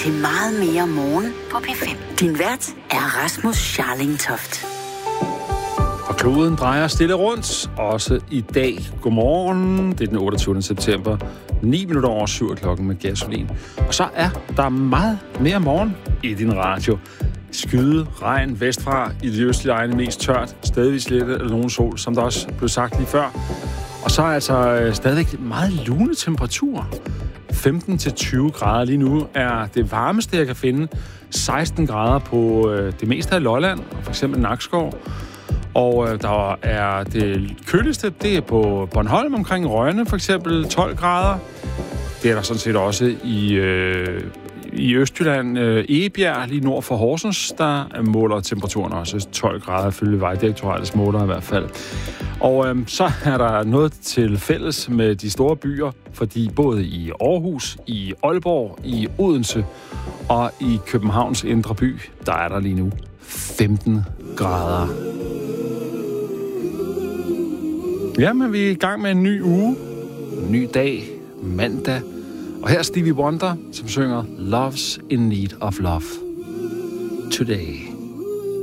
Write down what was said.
til Meget mere morgen på P5. Din vært er Rasmus Scharlingtoft. Og kloden drejer stille rundt, også i dag. Godmorgen, det er den 28. september, 9 minutter over 7 klokken med gasolin. Og så er der meget mere morgen i din radio. Skyde, regn vestfra, i de østlige egne mest tørt, stadigvis lidt eller nogen sol, som der også blev sagt lige før. Og så er altså stadigvæk meget lune temperaturer. 15-20 grader lige nu er det varmeste, jeg kan finde. 16 grader på det meste af Lolland, og for eksempel Nakskov. Og der er det køligste, det er på Bornholm omkring Rønne, for eksempel 12 grader. Det er der sådan set også i Østjylland, Egebjerg, lige nord for Horsens, der måler temperaturen også 12 grader, ifølge Vejdirektoratets måler i hvert fald. Og så er der noget til fælles med de store byer, fordi både i Aarhus, i Aalborg, i Odense og i Københavns indre by, der er der lige nu 15 grader. Jamen, vi er i gang med en ny uge, en ny dag, mandag. Og her er Stevie Wonder, som synger Love's in Need of Love Today.